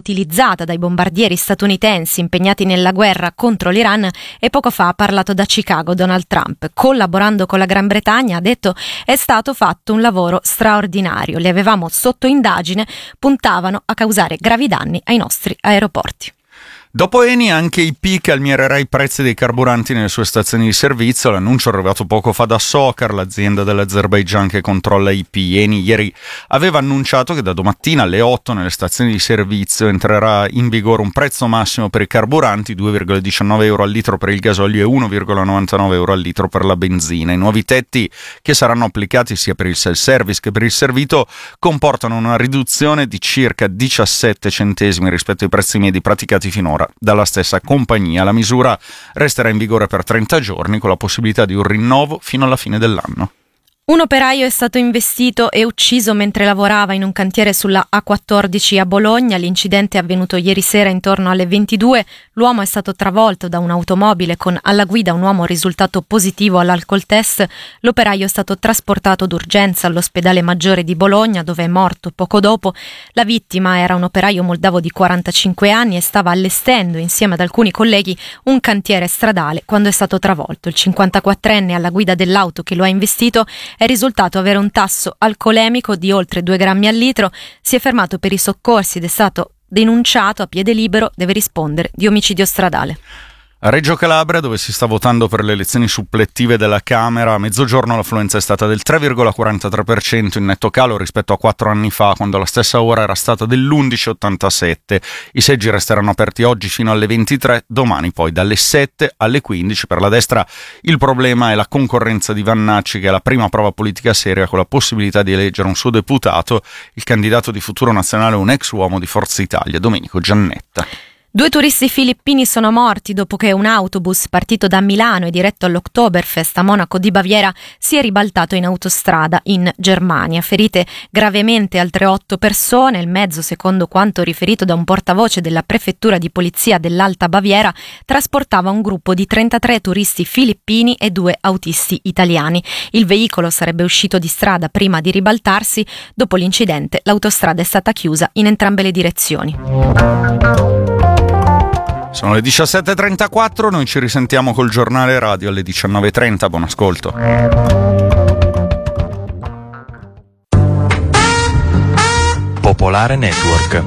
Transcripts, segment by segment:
utilizzata dai bombardieri statunitensi impegnati nella guerra contro l'Iran, e poco fa ha parlato da Chicago Donald Trump. Collaborando con la Gran Bretagna, ha detto, è stato fatto un lavoro straordinario, li avevamo sotto indagine, puntavano a causare gravi danni ai nostri aeroporti. Dopo Eni anche IP calmiererà i prezzi dei carburanti nelle sue stazioni di servizio. L'annuncio è arrivato poco fa da Sokar, l'azienda dell'Azerbaigian che controlla IP. Eni ieri aveva annunciato che da domattina alle 8 nelle stazioni di servizio entrerà in vigore un prezzo massimo per i carburanti, 2,19 euro al litro per il gasolio e 1,99 euro al litro per la benzina. I nuovi tetti, che saranno applicati sia per il self-service che per il servito, comportano una riduzione di circa 17 centesimi rispetto ai prezzi medi praticati finora dalla stessa compagnia. La misura resterà in vigore per 30 giorni con la possibilità di un rinnovo fino alla fine dell'anno. Un operaio è stato investito e ucciso mentre lavorava in un cantiere sulla A14 a Bologna. L'incidente è avvenuto ieri sera intorno alle 22. L'uomo è stato travolto da un'automobile con alla guida un uomo risultato positivo all'alcol test. L'operaio è stato trasportato d'urgenza all'ospedale maggiore di Bologna, dove è morto poco dopo. La vittima era un operaio moldavo di 45 anni e stava allestendo insieme ad alcuni colleghi un cantiere stradale quando è stato travolto. Il 54enne alla guida dell'auto che lo ha investito è risultato avere un tasso alcolemico di oltre 2 grammi al litro, si è fermato per i soccorsi ed è stato denunciato a piede libero, deve rispondere di omicidio stradale. A Reggio Calabria, dove si sta votando per le elezioni suppletive della Camera, a mezzogiorno l'affluenza è stata del 3,43%, in netto calo rispetto a 4 anni fa, quando alla stessa ora era stata dell'11,87%. I seggi resteranno aperti oggi fino alle 23, domani poi dalle 7 alle 15. Per la destra il problema è la concorrenza di Vannacci, che è la prima prova politica seria con la possibilità di eleggere un suo deputato. Il candidato di Futuro Nazionale è un ex uomo di Forza Italia, Domenico Giannetta. 2 turisti filippini sono morti dopo che un autobus partito da Milano e diretto all'Oktoberfest a Monaco di Baviera si è ribaltato in autostrada in Germania. Ferite gravemente altre 8 persone. Il mezzo, secondo quanto riferito da un portavoce della prefettura di polizia dell'Alta Baviera, trasportava un gruppo di 33 turisti filippini e 2 autisti italiani. Il veicolo sarebbe uscito di strada prima di ribaltarsi. Dopo l'incidente l'autostrada è stata chiusa in entrambe le direzioni. Sono le 17.34, noi ci risentiamo col giornale radio alle 19.30, buon ascolto. Popolare Network.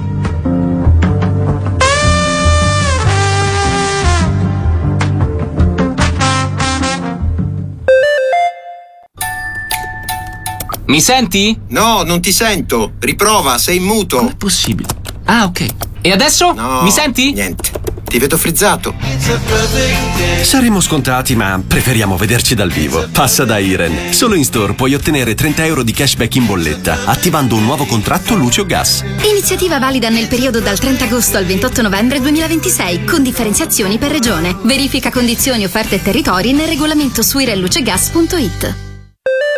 Mi senti? No, non ti sento. Riprova, sei in muto. Com'è possibile? Ah, ok. E adesso? No, mi senti? Niente. Ti vedo frizzato. Saremo scontati, ma preferiamo vederci dal vivo. Passa da Iren. Solo in store puoi ottenere 30 euro di cashback in bolletta attivando un nuovo contratto luce o gas. Iniziativa valida nel periodo dal 30 agosto al 28 novembre 2026 con differenziazioni per regione. Verifica condizioni, offerte e territori nel regolamento su irenlucegas.it.